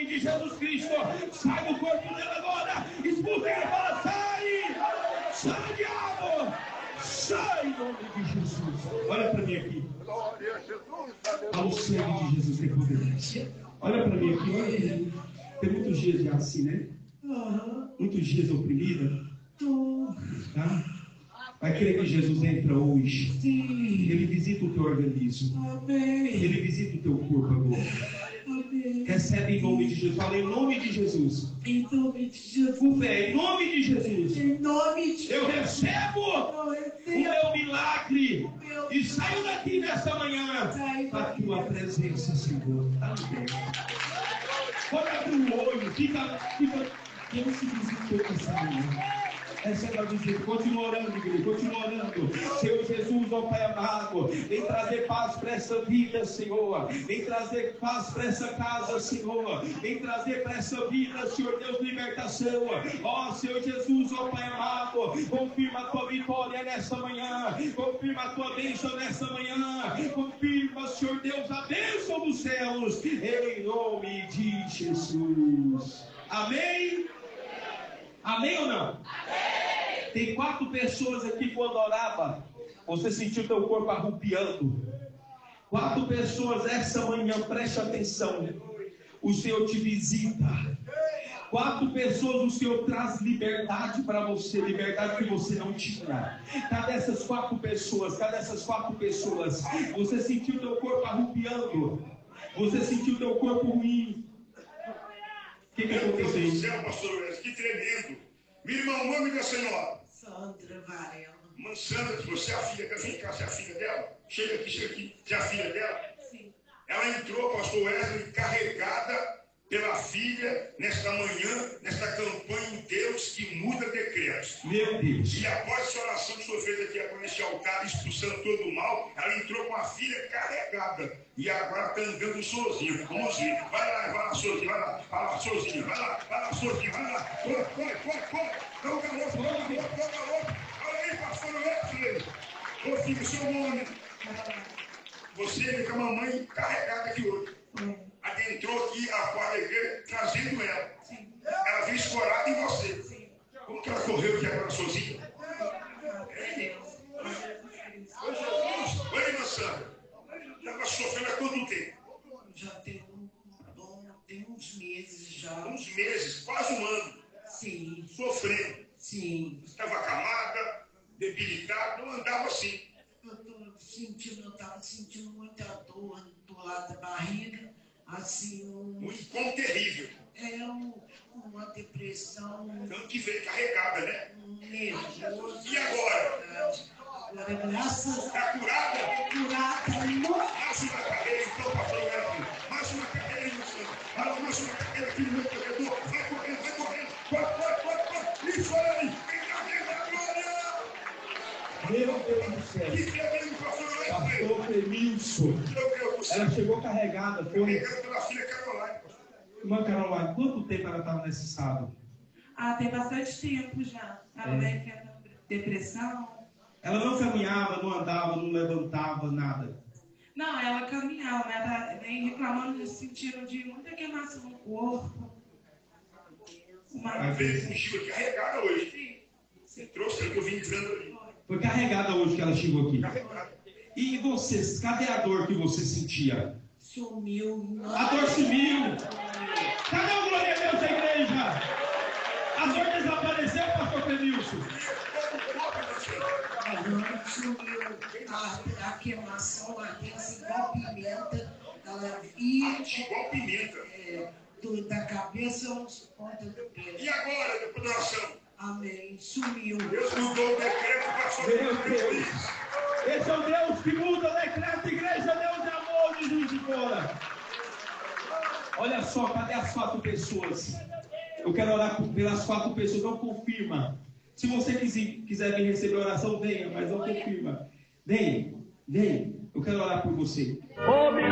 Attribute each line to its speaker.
Speaker 1: de Jesus Cristo. Sai do corpo dela agora. Expulsa ele, fala, sai! Sai, diabo! Sai em nome de Jesus. Olha para mim aqui. O sangue de Jesus tem poder. Olha para mim aqui, olha para mim. Tem muitos dias já assim, né? Muitos dias oprimida. Tá? Vai querer que Jesus entra hoje. Sim. Ele visita o teu organismo. Amém. Ele visita o teu corpo agora. Amém. Recebe em nome de Jesus. Fala em nome de Jesus.
Speaker 2: Em nome de Jesus.
Speaker 1: Com fé, em nome de Jesus.
Speaker 2: Em nome de Jesus.
Speaker 1: Eu recebo o meu milagre. E saio daqui nessa manhã. A tua presença, Senhor. Amém. Pode abrir o olho. Fica. Quem se visitou essa manhã? Receba a visita, continua orando, igreja, continua orando. Senhor Jesus, ó Pai amado, vem trazer paz para essa vida, Senhor. Vem trazer paz para essa casa, Senhor. Vem trazer para essa vida, Senhor Deus, libertação. Ó Senhor Jesus, ó Pai amado, confirma a tua vitória nessa manhã. Confirma a tua bênção nessa manhã. Confirma, Senhor Deus, a bênção dos céus. Em nome de Jesus. Amém? Amém ou não? Amém. Tem 4 pessoas aqui quando orava, você sentiu teu corpo arrupiando. 4 pessoas essa manhã, preste atenção. O Senhor te visita. 4 pessoas, o Senhor traz liberdade para você, liberdade que você não tinha. Cadê essas 4 pessoas? Cadê essas 4 pessoas? Você sentiu teu corpo arrupiando. Você sentiu teu corpo ruim. O que aconteceu?
Speaker 3: Meu Deus do céu, pastor, que tremendo. Minha irmã, o nome da senhora?
Speaker 2: Sandra Varela.
Speaker 3: Mãe Sandra, você é a filha, vem cá, você é a filha dela? Chega aqui, você é a filha dela?
Speaker 2: Sim.
Speaker 3: Ela entrou, pastor Wesley, carregada pela filha, nesta manhã, nesta campanha em Deus que muda decretos.
Speaker 1: Meu Deus.
Speaker 3: E após essa oração que o senhor fez aqui agora nesse altar, expulsando todo o mal, ela entrou com a filha carregada. E agora está andando sozinha. Vamos ver. Vai lá, sozinho, vai lá, sozinho, vai lá, sozinho, vai lá. Corre. Dá o galope. Olha aí, pastor Wesley. Ô filho, seu nome. Você vem com a mamãe carregada aqui hoje. Adentrou aqui a quadra da igreja, trazendo ela.
Speaker 2: Sim.
Speaker 3: Ela veio escorada em você.
Speaker 2: Sim.
Speaker 3: Como que ela correu aqui agora sozinha? Oi, Jesus. Oi, irmã Sandra. Ela sofrendo há quanto tempo?
Speaker 2: Já tem uns meses já.
Speaker 3: Uns meses, quase um ano.
Speaker 2: Sim.
Speaker 3: Sofrendo.
Speaker 2: Sim.
Speaker 3: Estava acamada, debilitada, não andava assim.
Speaker 2: Eu estava sentindo muita dor do lado da barriga, assim,
Speaker 3: Um incômodo terrível.
Speaker 2: Uma depressão.
Speaker 3: Tanto que veio carregada, né?
Speaker 2: Nervoso.
Speaker 3: E agora?
Speaker 2: Agora, graças a Deus.
Speaker 3: Está curada?
Speaker 2: Curada, não.
Speaker 3: Mais uma cadeira, então, pastor Wesley. Mais uma cadeira, irmã Sandra. Fala, mais uma cadeira aqui no meu corredor. Vai correndo. Corre. Isso aí.
Speaker 1: Meu Deus do céu.
Speaker 3: Que tremendo, pastor Wesley.
Speaker 1: Pastor Clemilson.
Speaker 3: Meu Deus do céu.
Speaker 1: Ela chegou carregada. Foi.
Speaker 3: Carregada pela filha Caroline, pastor.
Speaker 1: Irmã Caroline, quanto tempo ela estava nesse estado?
Speaker 4: Tem bastante tempo já. Ela vai enfrentando depressão.
Speaker 1: Ela não caminhava, não andava, não levantava, nada.
Speaker 4: Não, ela caminhava, mas ela vem reclamando no sentido de muita queimação no corpo.
Speaker 3: Ela veio contigo carregada hoje. Você trouxe o que eu vim dizendo ali.
Speaker 1: Foi carregada hoje que ela chegou aqui.
Speaker 3: Carregada.
Speaker 1: E você, cadê a dor que você sentia?
Speaker 2: Sumiu.
Speaker 1: A dor sumiu. Cadê o glória a Deus da igreja? A dor desapareceu, pastor Clemilson?
Speaker 2: Agora sumiu a queimação lá dentro, igual pimenta. Ela ia
Speaker 3: igual pimenta.
Speaker 2: Da cabeça aos pontas do pé.
Speaker 3: E agora, depois da oração?
Speaker 2: Amém. Sumiu.
Speaker 3: Deus mudou o decreto para sua
Speaker 1: Meu Deus. Esse é o Deus que muda o decreto, igreja, Deus de amor, de Juiz de Fora. Olha só, cadê as 4 pessoas? Eu quero orar pelas 4 pessoas, não confirma. Se você quiser vir receber oração, venha, mas não confirma. Venha. Eu quero orar por você.